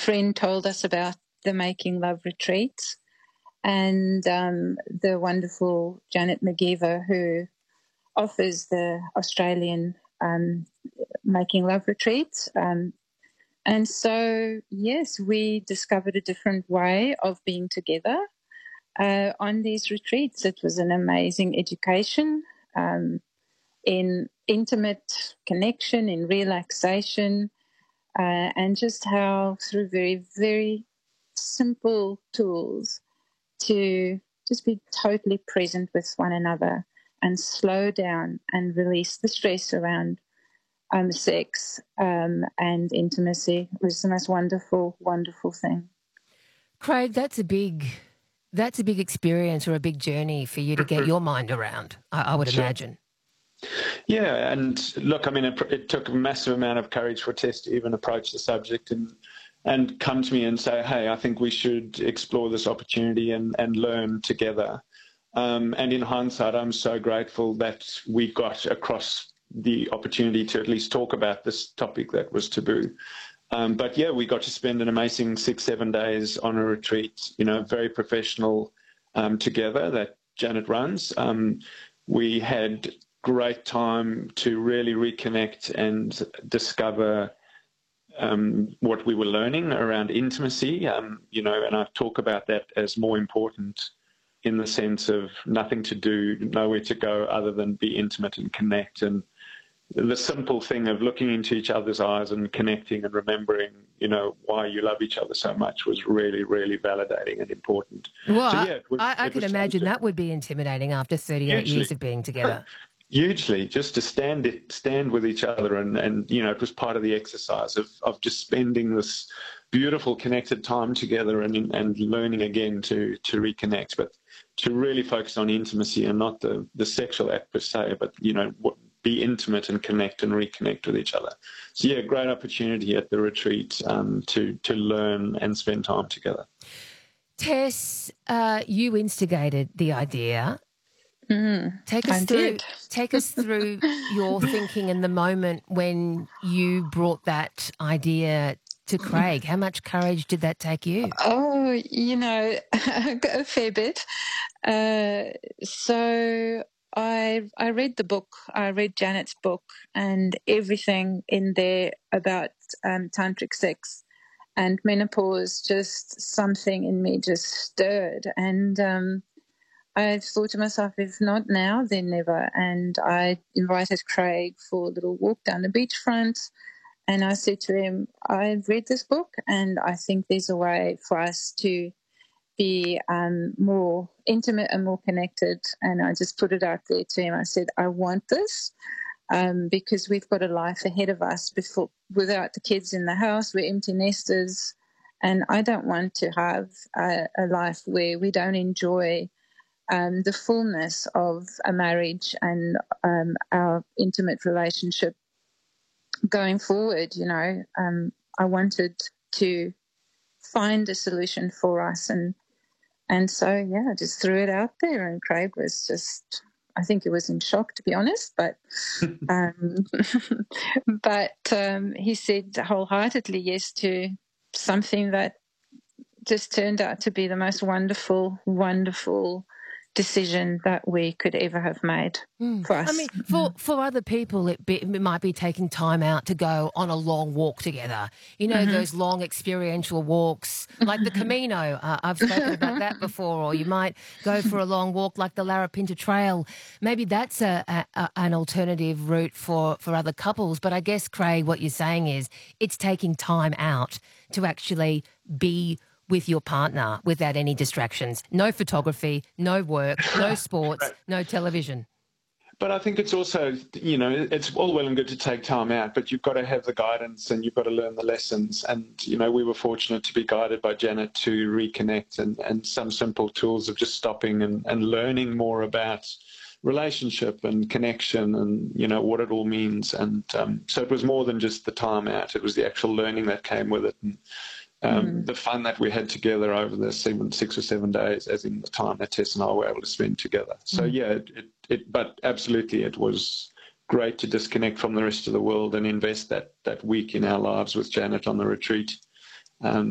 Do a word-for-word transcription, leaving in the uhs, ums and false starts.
friend told us about the Making Love retreats, and um, the wonderful Janet McGeever, who offers the Australian um, Making Love retreats. Um, and so, yes, we discovered a different way of being together uh, on these retreats. It was an amazing education um, in intimate connection, in relaxation, uh, and just how through very, very simple tools to just be totally present with one another and slow down and release the stress around um, sex um, and intimacy. It was the most wonderful, wonderful thing. Craig, that's a big, that's a big experience or a big journey for you to get your mind around, I, I would Sure. imagine. Yeah, and look, I mean, it, it took a massive amount of courage for Tess to even approach the subject and and come to me and say, hey, I think we should explore this opportunity and, and learn together. Um, and in hindsight, I'm so grateful that we got across the opportunity to at least talk about this topic that was taboo. Um, but yeah, we got to spend an amazing six, seven days on a retreat, you know, very professional um, together that Janet runs. Um, we had great time to really reconnect and discover um, what we were learning around intimacy, um, you know, and I talk about that as more important in the sense of nothing to do, nowhere to go other than be intimate and connect. And the simple thing of looking into each other's eyes and connecting and remembering, you know, why you love each other so much was really, really validating and important. Well, so, I, yeah, it was, I, I it could was imagine to, that would be intimidating after thirty-eight hugely, years of being together. Hugely, just to stand it, stand with each other, and, and you know, it was part of the exercise of, of just spending this beautiful connected time together and and learning again to to reconnect, but to really focus on intimacy and not the the sexual act per se, but you know, what, be intimate and connect and reconnect with each other. So yeah, great opportunity at the retreat um, to to learn and spend time together. Tess, uh, you instigated the idea. Mm, take us I through. did. Take us through your thinking in the moment when you brought that idea to Craig. How much courage did that take you? Oh, you know, a fair bit. Uh, so I I read the book. I read Janet's book, and everything in there about um, tantric sex and menopause. Just something in me just stirred, and um, I thought to myself, if not now, then never. And I invited Craig for a little walk down the beachfront. And I said to him, I've read this book and I think there's a way for us to be um, more intimate and more connected. And I just put it out there to him. I said, I want this um, because we've got a life ahead of us before, without the kids in the house. We're empty nesters. And I don't want to have a, a life where we don't enjoy um, the fullness of a marriage and um, our intimate relationship going forward. You know, um, I wanted to find a solution for us, and and so yeah, I just threw it out there, and Craig was just, I think he was in shock, to be honest, but um, but um, he said wholeheartedly yes to something that just turned out to be the most wonderful, wonderful decision that we could ever have made mm. for us. I mean, for, for other people, it, be, it might be taking time out to go on a long walk together. You know, mm-hmm. those long experiential walks, like the Camino. Uh, I've spoken about that before. Or you might go for a long walk like the Larapinta Trail. Maybe that's a, a, a, an alternative route for, for other couples. But I guess, Craig, what you're saying is it's taking time out to actually be with your partner without any distractions. No photography, no work, no sports, Right. no television. But I think it's also, you know, it's all well and good to take time out, but you've got to have the guidance and you've got to learn the lessons. And, you know, we were fortunate to be guided by Janet to reconnect and, and some simple tools of just stopping and, and learning more about relationship and connection and, you know, what it all means. And um, so it was more than just the time out. It was the actual learning that came with it. And, Um, mm. the fun that we had together over the seven, six or seven days, as in the time that Tess and I were able to spend together. So, mm. yeah, it, it, it, but absolutely it was great to disconnect from the rest of the world and invest that, that week in our lives with Janet on the retreat. Um,